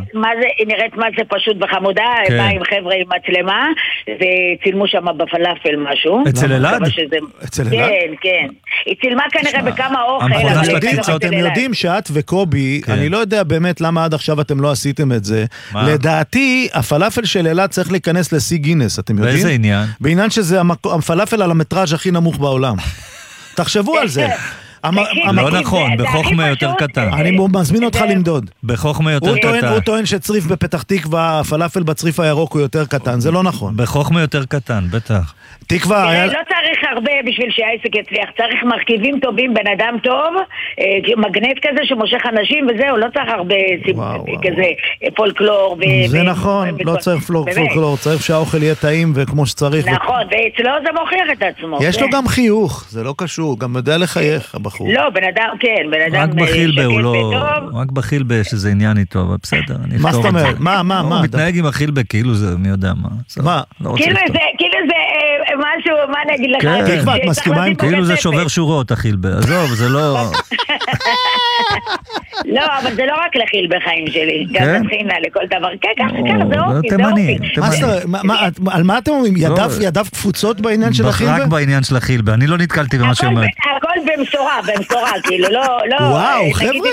היא נראית מה זה פשוט וחמודה, באה עם חבר'ה עם מצלמה, וצילמו שם בפלאפל משהו. אצל אלעד? אצל אלעד? כן, כן. היא צילמה כנראה בכמה אוכל. אתם יודעים שאת וקובי, אני לא יודע באמת למה עד עכשיו אתם לא עשיתם את זה. לדעתי, הפלאפל של אלעד צריך להיכנס לשיא גינס, אתם יודעים? באיזה עניין? בעניין שזה הפלאפל על המטראז' הכי נמוך בעולם. תחשבו על זה. לא נכון, בחוכמה יותר קטן. אני מזמין אותך למדוד. בחוכמה יותר קטן. הוא טוען שצריף בפתח תקווה, הפלאפל בצריף הירוק הוא יותר קטן, זה לא נכון. בחוכמה יותר קטן, בטח. תקווה... לא צריך הרבה בשביל שהעסק יצליח, צריך מרכיבים טובים, בן אדם טוב, מגנט כזה שמושך אנשים וזהו, לא צריך הרבה כזה פולקלור. זה נכון, לא צריך פולקלור, צריך שהאוכל יהיה טעים וכמו שצריך. נכון, ואצלו זה מוכיח את עצמו. יש לו גם חיוך, זה לא קשור, גם יודע לחייך הבחור. לא, בן אדם, כן, בן אדם רק בחיל בה, הוא לא... רק בחיל בה שזה עניין איתו, אבל בסדר. מה זאת אומרת? מה? הוא מתנהג עם החיל בה כאילו זה, מי יודע מה. מה? כאילו זה משהו, מה אני אגיד לך? כן, תקווה, את מסכימה עם כאילו זה שובר שורות, החיל בה. עזוב, זה לא... לא, אבל זה לא רק לחיל בחיים שלי. גם תחינה לכל דבר. כן, ככה, זה אופי, זה תימני. על מה אתם אומרים? ידיו קפוצות בעניין של החיל בה? רק בעניין של החיל בה. אני לא נתקלתי במה שאומרת. הכל במשורה, כאילו, לא... וואו, חבר'ה.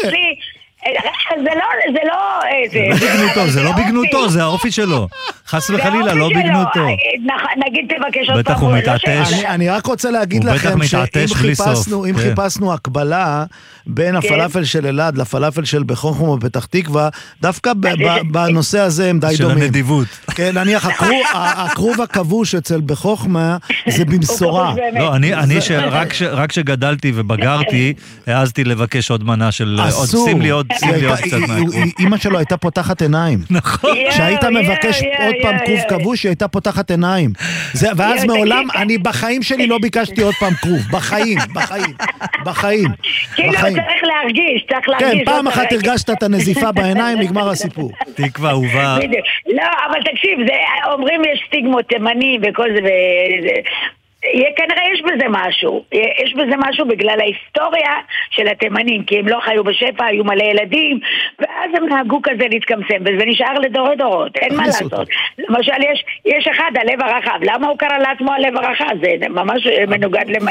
זה לא... זה לא בגנותו, זה האופי שלו. חס וחלילה, לא בגנותו. נגיד תבקש עוד פעם. בטח הוא מתעטש. אני רק רוצה להגיד לכם שאם חיפשנו הקבלה בין הפלאפל של אלעד לפלאפל של בחוכמה בפתח תקווה, דווקא בנושא הזה הם די דומים. של הנדיבות. כן, נניח, הקרוב הכבוש אצל בחוכמה זה במשורה. לא, אני רק שגדלתי ובגרתי, העזתי לבקש עוד מנה של... שים לי עוד קצת מהקרוב. אמא שלו הייתה פותחת עיניים. נכון. כשהיית מבקש עוד פעם כרוב כבוש, היא הייתה פותחת עיניים. ואז מעולם, אני בחיים שלי לא ביקשתי עוד פעם כרוב. בחיים. כאילו צריך להרגיש. כן, פעם אחת הרגשת את הנזיפה בעיניים, נגמר הסיפור. תקווה, אהובה. לא, אבל תקשיב, אומרים יש סטיגמות תימני וכל זה, כנראה יש בזה משהו בגלל ההיסטוריה של התימנים, כי הם לא חיו בשפע, היו מלא ילדים, ואז הם נהגו כזה להתקמצם, וזה נשאר לדורות, אין מה לעשות. למשל, יש אחד, הלב הרחב, למה הוא קרא לעצמו הלב הרחב? זה ממש מנוגד למה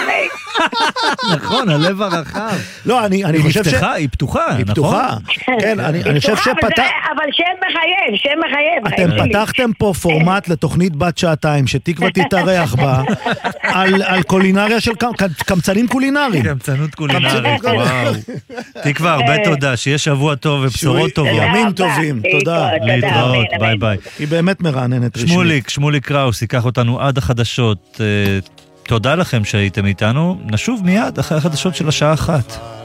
נכון, הלב הרחב. לא, אני חושב ש... היא פתוחה, נכון? היא פתוחה, כן, אני חושב אבל שם מחייב. אתם פתחתם פה פורמט לתוכנית בת שעתיים, שתקווה תתארח בה, על קולינריה של קמצנים קולינריים. קמצנות קולינרית, וואו. תקווה, הרבה תודה, שיהיה שבוע טוב ובשורות טובות. ימים טובים, תודה. להתראות, ביי ביי. היא באמת מרעננת רשמית. שמוליק קראוס, ייקח אותנו עד החדשות. תודה לכם שהייתם איתנו, נשוב מיד אחרי החדשות של השעה 1.